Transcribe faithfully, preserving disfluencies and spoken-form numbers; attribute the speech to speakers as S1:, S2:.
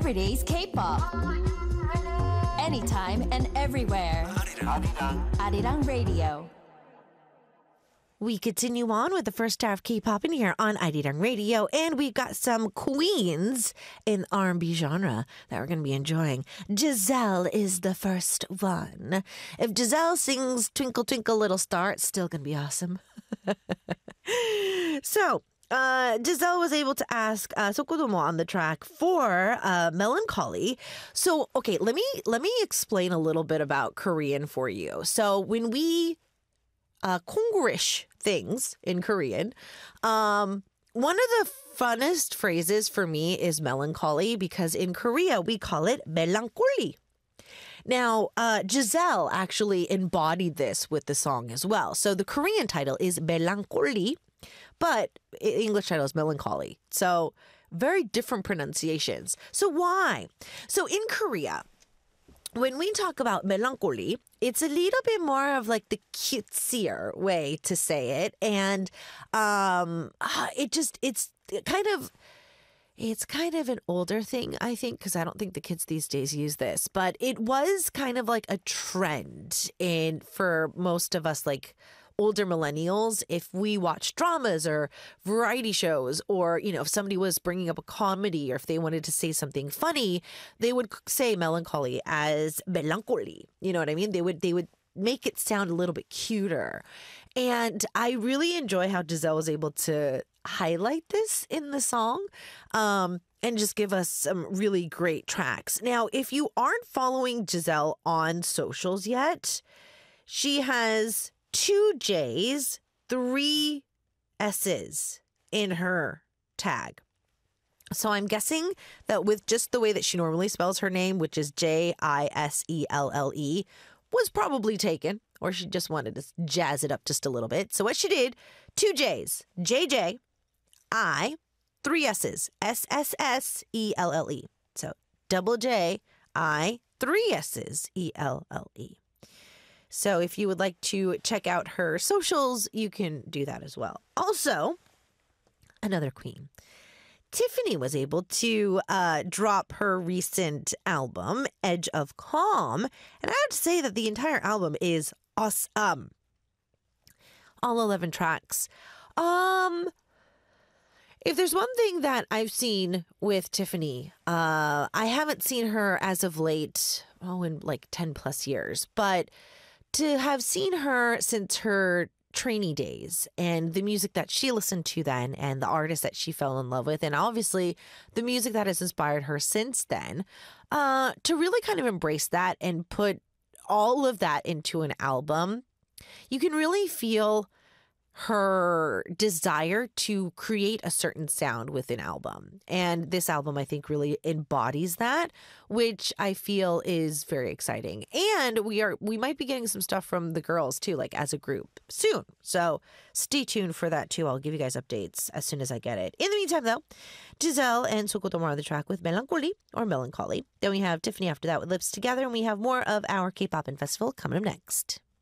S1: everyday's K-pop. Anytime and everywhere. Arirang Radio.
S2: We continue on with the first hour of K-pop in here on Arirang Radio, and we've got some queens in R and B genre that we're going to be enjoying. Giselle is the first one. If Giselle sings Twinkle Twinkle Little Star, it's still going to be awesome. So, uh, Giselle was able to ask uh, Sokodomo on the track for uh, Melancholy. So, okay, let me let me explain a little bit about Korean for you. So, when we uh, Kongorish things in Korean, um, one of the funnest phrases for me is melancholy, because in Korea we call it melancholy. Now, uh, Giselle actually embodied this with the song as well. So the Korean title is Melancholy, but English title is Melancholy. So very different pronunciations. So why? So in Korea, when we talk about melancholy, it's a little bit more of like the cutesier way to say it. And um, it just, it's kind of... It's kind of an older thing, I think, because I don't think the kids these days use this. But it was kind of like a trend in for most of us, like older millennials. If we watch dramas or variety shows, or, you know, if somebody was bringing up a comedy, or if they wanted to say something funny, they would say melancholy as melancholy. You know what I mean? They would they would make it sound a little bit cuter. And I really enjoy how Giselle was able to highlight this in the song um, and just give us some really great tracks. Now, if you aren't following Giselle on socials yet, she has two J's, three S's in her tag. So I'm guessing that with just the way that she normally spells her name, which is J I S E L L E, was probably taken, or she just wanted to jazz it up just a little bit. So what she did, two J's, J J, I, three S's, S S S E L L E. So double J, I, three S's, E L L E. So if you would like to check out her socials, you can do that as well. Also, another queen. Tiffany was able to uh, drop her recent album, Edge of Calm. And I have to say that the entire album is awesome. All eleven tracks. Um, if there's one thing that I've seen with Tiffany, uh, I haven't seen her as of late, oh, in like ten plus years. But to have seen her since her trainee days and the music that she listened to then and the artists that she fell in love with, and obviously the music that has inspired her since then, uh, to really kind of embrace that and put all of that into an album, you can really feel her desire to create a certain sound with an album. And this album, I think, really embodies that, which I feel is very exciting. And we are we might be getting some stuff from the girls too, like as a group soon. So stay tuned for that too. I'll give you guys updates as soon as I get it. In the meantime, though, Giselle and Sokotomo are on the track with Melancholy or Melancholy. Then we have Tiffany after that with Lips Together, and we have more of our K-pop and festival coming up next.